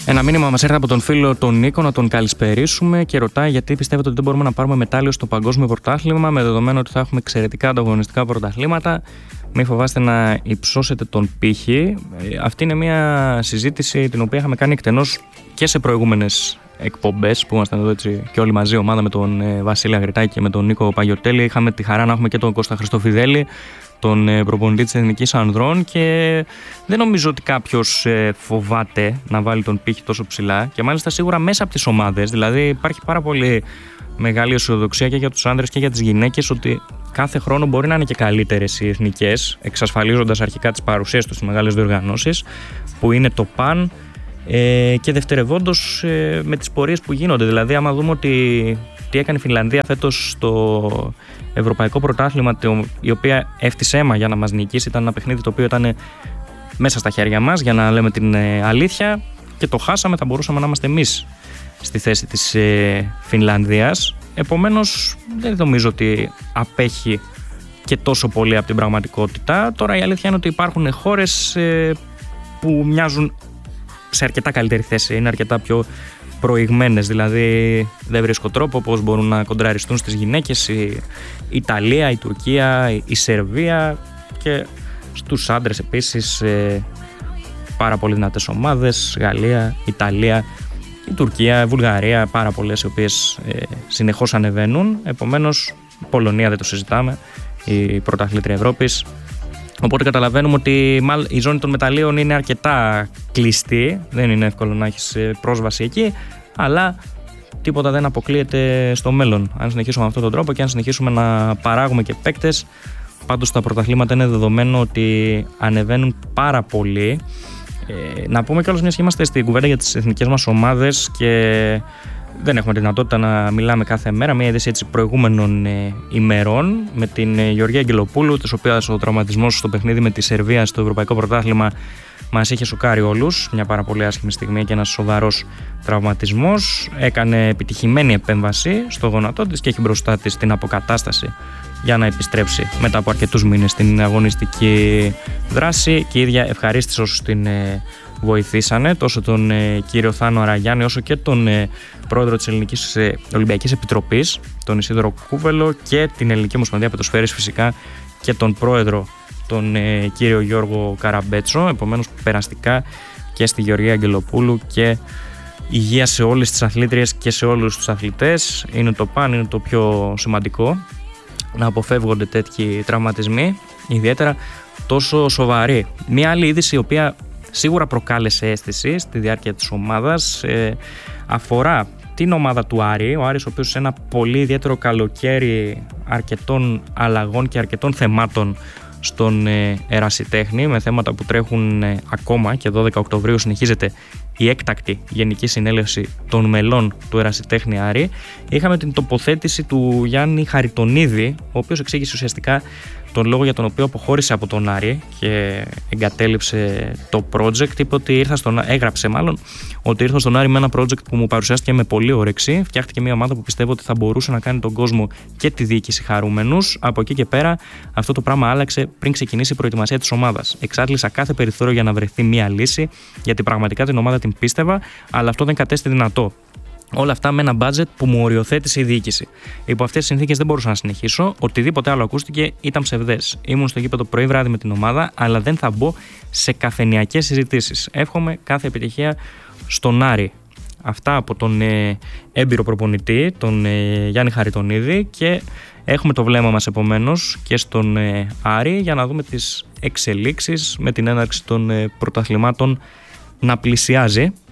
Ένα μήνυμα μας έρθει από τον φίλο τον Νίκο, να τον καλησπερίσουμε, και ρωτάει γιατί πιστεύετε ότι δεν μπορούμε να πάρουμε μετάλλιο στο παγκόσμιο πρωτάθλημα, με δεδομένο ότι θα έχουμε εξαιρετικά ανταγωνιστικά πρωταθλήματα. Μην φοβάστε να υψώσετε τον πύχη. Αυτή είναι μια συζήτηση την οποία είχαμε κάνει εκτενώς και σε προηγούμενες εκπομπές που ήμασταν εδώ έτσι και όλοι μαζί, ομάδα με τον Βασίλη Αγριτάκη και με τον Νίκο Παγιωτέλη. Είχαμε τη χαρά να έχουμε και τον Κώστα Χριστοφιδέλη, τον προπονητή της Εθνικής Ανδρών, και δεν νομίζω ότι κάποιος φοβάται να βάλει τον πύχη τόσο ψηλά, και μάλιστα σίγουρα μέσα από τις ομάδες. Δηλαδή υπάρχει πάρα πολύ μεγάλη αισιοδοξία και για τους άνδρες και για τις γυναίκες ότι κάθε χρόνο μπορεί να είναι και καλύτερες οι εθνικές, εξασφαλίζοντας αρχικά τις παρουσίες τους στις μεγάλες διοργανώσεις που είναι το παν, και δευτερευόντως με τις πορείες που γίνονται. Δηλαδή άμα δούμε ότι τι έκανε η Φινλανδία φέτος στο Ευρωπαϊκό Πρωτάθλημα, η οποία έφτιασε αίμα για να μας νικήσει, ήταν ένα παιχνίδι το οποίο ήταν μέσα στα χέρια μας, για να λέμε την αλήθεια, και το χάσαμε. Θα μπορούσαμε να είμαστε εμείς στη θέση της Φινλανδίας. Επομένως δεν νομίζω ότι απέχει και τόσο πολύ από την πραγματικότητα. Τώρα η αλήθεια είναι ότι υπάρχουν χώρες που μοιάζουν σε αρκετά καλύτερη θέση, είναι αρκετά πιο προηγμένες, δηλαδή δεν βρίσκω τρόπο πώς μπορούν να κοντραριστούν στις γυναίκες η Ιταλία, η Τουρκία, η Σερβία, και στους άντρες επίσης πάρα πολύ δυνατές ομάδες, Γαλλία, Ιταλία, η Τουρκία, η Βουλγαρία, πάρα πολλές οι οποίες συνεχώς ανεβαίνουν. Επομένως η Πολωνία δεν το συζητάμε, η πρωταθλήτρια Ευρώπης. Οπότε καταλαβαίνουμε ότι η ζώνη των μεταλλίων είναι αρκετά κλειστή, δεν είναι εύκολο να έχεις πρόσβαση εκεί, αλλά τίποτα δεν αποκλείεται στο μέλλον. Αν συνεχίσουμε με αυτόν τον τρόπο και αν συνεχίσουμε να παράγουμε και παίκτες, πάντως τα πρωταθλήματα είναι δεδομένο ότι ανεβαίνουν πάρα πολύ. Να πούμε κιόλας, μιας και είμαστε στην κουβέντα για τις εθνικές μας ομάδες και δεν έχουμε τη δυνατότητα να μιλάμε κάθε μέρα, μια είδηση έτσι προηγούμενων ημερών με την Γεωργία Αγγελοπούλου, της οποίας ο τραυματισμός στο παιχνίδι με τη Σερβία στο Ευρωπαϊκό Πρωτάθλημα μας είχε σοκάρει όλους. Μια πάρα πολύ άσχημη στιγμή και ένας σοβαρός τραυματισμός. Έκανε επιτυχημένη επέμβαση στο γόνατό της και έχει μπροστά της την αποκατάσταση για να επιστρέψει μετά από αρκετούς μήνες στην αγωνιστική δράση, και η ίδια ευχαρίστησε όσους την βοηθήσανε, τόσο τον κύριο Θάνο Αραγιάννη όσο και τον πρόεδρο της Ελληνικής Ολυμπιακής Επιτροπής, τον Ισίδωρο Κούβελο, και την Ελληνική Ομοσπονδία Πετοσφαίρης φυσικά και τον πρόεδρο, τον κύριο Γιώργο Καραμπέτσο. Επομένως περαστικά και στη Γεωργία Αγγελοπούλου και υγεία σε όλες τις αθλήτριες και σε όλους τους αθλητές. Είναι το παν, είναι το πιο σημαντικό, να αποφεύγονται τέτοιοι τραυματισμοί, ιδιαίτερα τόσο σοβαροί. Μια άλλη είδηση η οποία σίγουρα προκάλεσε αίσθηση στη διάρκεια της ομάδας αφορά την ομάδα του Άρη. Ο Άρης, ο οποίος σε ένα πολύ ιδιαίτερο καλοκαίρι αρκετών αλλαγών και αρκετών θεμάτων στον Ερασιτέχνη, με θέματα που τρέχουν ακόμα, και 12 Οκτωβρίου συνεχίζεται η έκτακτη Γενική Συνέλευση των μελών του Ερασιτέχνη Άρη. Είχαμε την τοποθέτηση του Γιάννη Χαριτονίδη, ο οποίος εξήγησε ουσιαστικά τον λόγο για τον οποίο αποχώρησε από τον Άρη και εγκατέλειψε το project. Είπε ότι έγραψε ότι ήρθα στον Άρη με ένα project που μου παρουσιάστηκε με πολύ όρεξη. Φτιάχτηκε μια ομάδα που πιστεύω ότι θα μπορούσε να κάνει τον κόσμο και τη διοίκηση χαρούμενους. Από εκεί και πέρα αυτό το πράγμα άλλαξε πριν ξεκινήσει η προετοιμασία της ομάδας. Εξάντλησα κάθε περιθώριο για να βρεθεί μια λύση, γιατί πραγματικά την ομάδα την πίστευα, αλλά αυτό δεν κατέστη δυνατό. Όλα αυτά με ένα budget που μου οριοθέτησε η διοίκηση. Υπό αυτές τις συνθήκες δεν μπορούσα να συνεχίσω. Οτιδήποτε άλλο ακούστηκε ήταν ψευδές. Ήμουν στο γήπεδο πρωί βράδυ με την ομάδα, αλλά δεν θα μπω σε καφενειακές συζητήσεις. Εύχομαι κάθε επιτυχία στον Άρη. Αυτά από τον έμπειρο προπονητή, τον Γιάννη Χαριτονίδη, και έχουμε το βλέμμα μας επομένως και στον Άρη για να δούμε τις εξελίξεις με την έναρξη των πρωταθλημάτων να πλησιάζει.